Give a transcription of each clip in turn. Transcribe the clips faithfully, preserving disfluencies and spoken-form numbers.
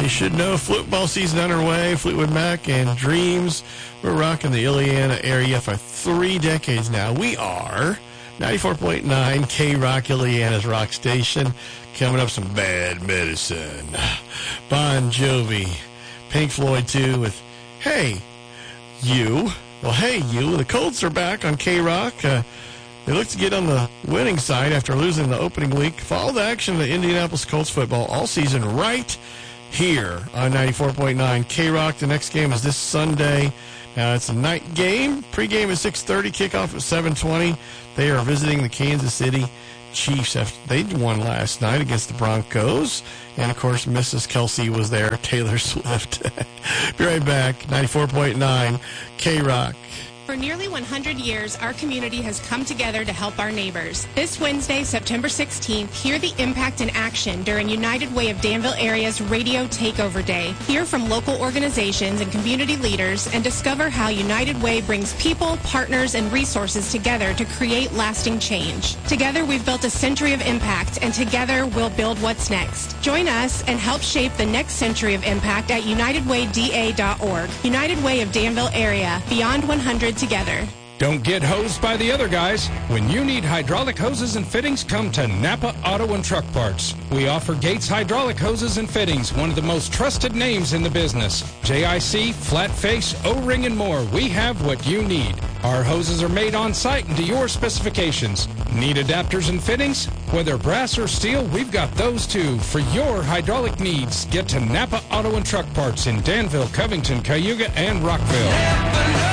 You should know football season underway. Fleetwood Mac and Dreams. We're rocking the Illiana area for three decades now. We are ninety-four point nine K-Rock, Illiana's rock station. Coming up, some Bad Medicine. Bon Jovi. Pink Floyd, too, with Hey, You. Well, hey, you. The Colts are back on K-Rock. Uh, they look to get on the winning side after losing the opening week. Follow the action of the Indianapolis Colts football all season right here on ninety-four point nine K-Rock. The next game is this Sunday. Now, it's a night game. Pre-game is six thirty, kickoff at seven twenty. They are visiting the Kansas City Chiefs after they won last night against the Broncos. And, of course, Missus Kelsey was there, Taylor Swift. Be right back, ninety-four point nine K-Rock. For nearly one hundred years, our community has come together to help our neighbors. This Wednesday, September sixteenth, hear the impact in action during United Way of Danville Area's Radio Takeover Day. Hear from local organizations and community leaders and discover how United Way brings people, partners, and resources together to create lasting change. Together, we've built a century of impact, and together, we'll build what's next. Join us and help shape the next century of impact at united way d a dot org. United Way of Danville Area, beyond one hundred together. Don't get hosed by the other guys. When you need hydraulic hoses and fittings, come to Napa Auto and Truck Parts. We offer Gates Hydraulic Hoses and Fittings, one of the most trusted names in the business. J I C, flat face, O-ring, and more. We have what you need. Our hoses are made on site and to your specifications. Need adapters and fittings? Whether brass or steel, we've got those too. For your hydraulic needs, get to Napa Auto and Truck Parts in Danville, Covington, Cayuga, and Rockville.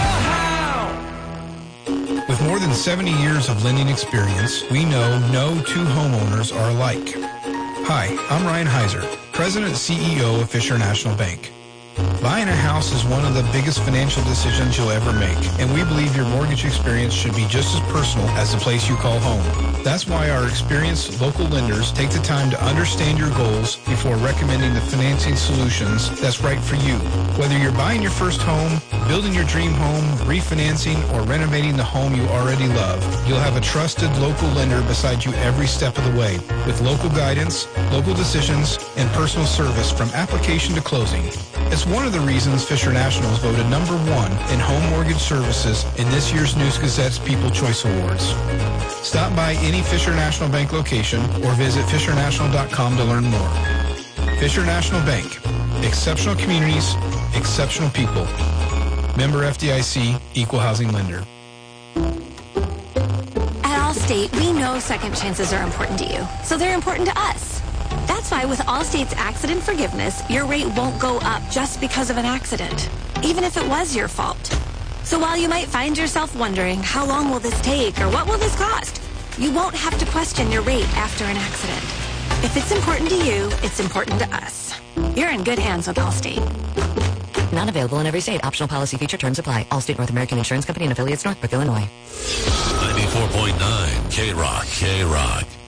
With more than seventy years of lending experience, we know no two homeowners are alike. Hi, I'm Ryan Heiser, President and C E O of Fisher National Bank. Buying a house is one of the biggest financial decisions you'll ever make, and we believe your mortgage experience should be just as personal as the place you call home. That's why our experienced local lenders take the time to understand your goals before recommending the financing solutions that's right for you. Whether you're buying your first home, building your dream home, refinancing, or renovating the home you already love, you'll have a trusted local lender beside you every step of the way, with local guidance, local decisions, and personal service from application to closing. It's one of the reasons Fisher National is voted number one in home mortgage services in this year's News Gazette's People Choice Awards. Stop by any Fisher National Bank location or visit fisher national dot com to learn more. Fisher National Bank. Exceptional communities, exceptional people. Member F D I C, Equal Housing Lender. At Allstate, we know second chances are important to you, so they're important to us. That's why with Allstate's accident forgiveness, your rate won't go up just because of an accident, even if it was your fault. So while you might find yourself wondering, how long will this take or what will this cost, you won't have to question your rate after an accident. If it's important to you, it's important to us. You're in good hands with Allstate. Not available in every state. Optional policy feature terms apply. Allstate North American Insurance Company and affiliates, Northbrook, Illinois. ninety-four point nine K-Rock, K-Rock.